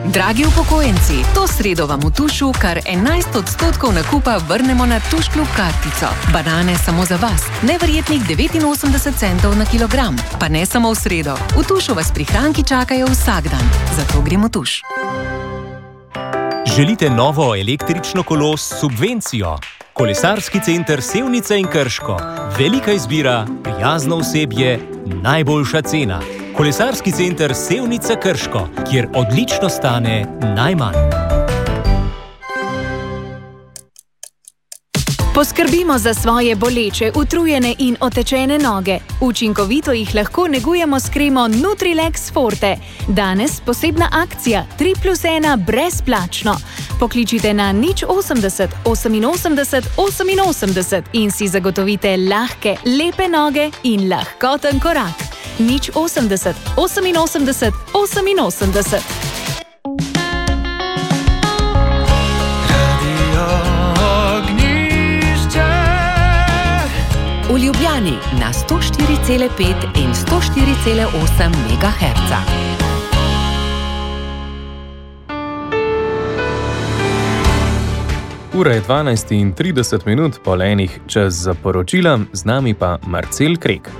Dragi upokojenci, to sredo vam v Tušu kar 11% nakupa vrnemo na Tuš Klub kartico. Banane samo za vas, neverjetnih 89 centov na kilogram. Pa ne samo v sredo, v Tušu vas prihranki čakajo vsak dan. Zato gremo v Tuš. Želite novo električno kolo s subvencijo? Kolesarski center Sevnica in Krško. Velika izbira, prijazno osebje, najboljša cena. Kolesarski center Sevnica Krško, kjer odlično stane najmanj. Poskrbimo za svoje boleče, utrujene in otečene noge. Učinkovito jih lahko negujemo s kremo Nutrilex Forte. Danes posebna akcija 3+1 brezplačno. Pokličite na 080 88 88 in si zagotovite lahke, lepe noge in lahkoten korak. 080 88 88. V Ljubljani na 104,5 in 104,8 MHz. Ura je 12:30, pol enih čas za poročila, z nami pa Marcel Krek.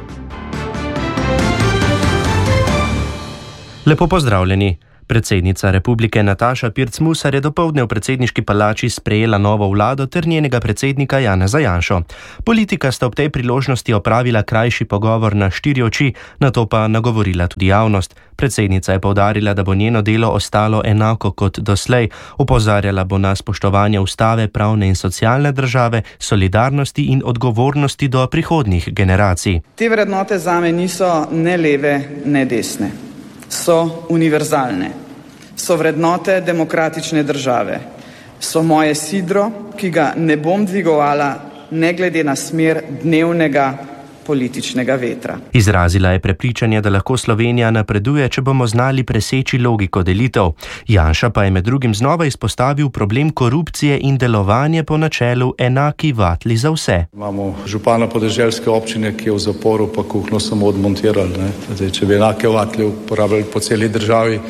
Lepo pozdravljeni. Predsednica republike Nataša Pirc Musar je dopoldne v predsedniški palači sprejela novo vlado ter njenega predsednika Janeza Janšo. Politika sta ob tej priložnosti opravila krajši pogovor na 4 oči, nato pa nagovorila tudi javnost. Predsednica je poudarila, da bo njeno delo ostalo enako kot doslej. Opozarjala bo na spoštovanje ustave, pravne in socialne države, solidarnosti in odgovornosti do prihodnjih generacij. Te vrednote zame niso ne leve, ne desne. So univerzalne. So vrednote demokratične države. So moje sidro, ki ga ne bom dvigovala ne glede na smer dnevnega političnega vetra. Izrazila je prepričanje, da lahko Slovenija napreduje, če bomo znali preseči logiko delitev. Janša pa je med drugim znova izpostavil problem korupcije in delovanje po načelu enaki vatli za vse. Imamo župana podeželske občine, ki je v zaporu, pa kuhno samo odmontirali. Zdaj, če bi enake vatle uporabljali po celi državi,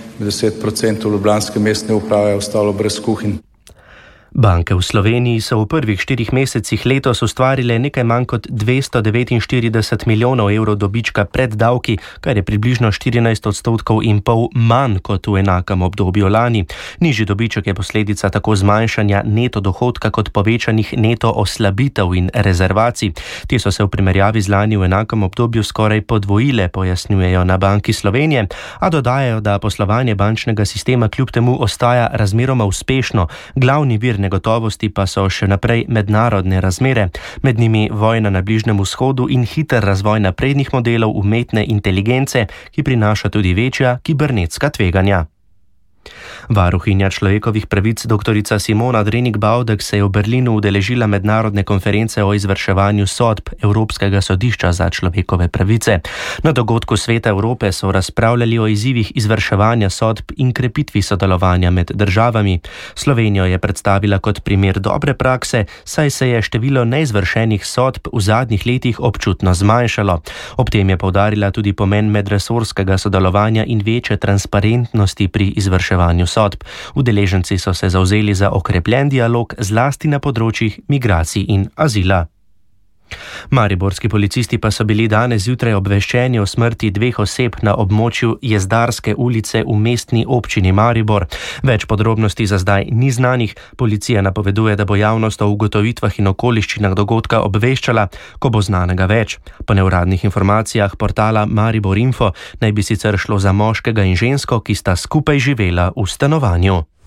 10% ljubljanske mestne uprave je ostalo brez kuhinj. Banke v Sloveniji so v prvih 4 mesecih letos ustvarile nekaj manj kot 249 milijonov evrov dobička pred davki, kar je približno 14,5% manj kot v enakem obdobju lani. Nižji dobiček je posledica tako zmanjšanja neto dohodka kot povečanih neto oslabitev in rezervacij. Te so se v primerjavi z lani v enakem obdobju skoraj podvojile, pojasnjujejo na Banki Slovenije, a dodajajo, da poslovanje bančnega sistema kljub temu ostaja razmeroma uspešno. Glavni vir negotovosti pa so še naprej mednarodne razmere, med njimi vojna na Bližnjem vzhodu in hiter razvoj naprednih modelov umetne inteligence, ki prinaša tudi večja kibernetska tveganja. Varuhinja človekovih pravic dr. Simona Drenik-Bavdek se je v Berlinu udeležila mednarodne konference o izvrševanju sodb Evropskega sodišča za človekove pravice. Na dogodku Sveta Evrope so razpravljali o izzivih izvrševanja sodb in krepitvi sodelovanja med državami. Slovenijo je predstavila kot primer dobre prakse, saj se je število neizvršenih sodb v zadnjih letih občutno zmanjšalo. Ob tem je poudarila tudi pomen medresorskega sodelovanja in večje transparentnosti pri izvrševanju sodb. Udeleženci so se zavzeli za okrepljen dialog zlasti na področjih migracij in azila. Mariborski policisti pa so bili danes zjutraj obveščeni o smrti 2 oseb na območju Jezdarske ulice v mestni občini Maribor. Več podrobnosti za zdaj ni znanih. Policija napoveduje, da bo javnost o ugotovitvah in okoliščinah dogodka obveščala, ko bo znanega več. Po neuradnih informacijah portala Maribor Info naj bi sicer šlo za moškega in žensko, ki sta skupaj živela v stanovanju.